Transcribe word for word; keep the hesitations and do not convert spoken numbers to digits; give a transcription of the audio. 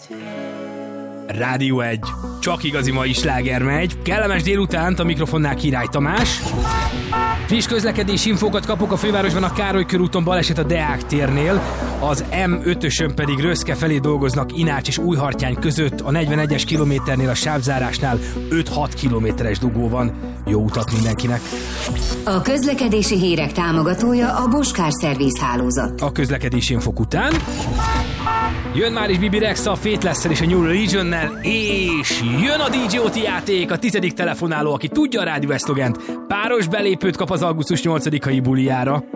Rádió egy. Csak igazi mai sláger megy. Kellemes délutánt, a mikrofonnál Király Tamás. Friss közlekedési infókat kapok a fővárosban, a Károly körúton baleset a Deák térnél, az em ötösön pedig Röszke felé dolgoznak Inács és Újhartyány között, a negyvenegyes kilométernél a sávzárásnál öt-hat kilométeres dugó van. Jó utat mindenkinek! A közlekedési hírek támogatója a Boskár Szerviz hálózat. A közlekedési infok után jön már is Bibi Rexa a Faithless-szel és a New Religionnel, és jön a dé jé o té játék, a tizedik telefonáló, aki tudja a rádió eszlogent, páros belépőt kap az augusztus nyolcadikai bulijára.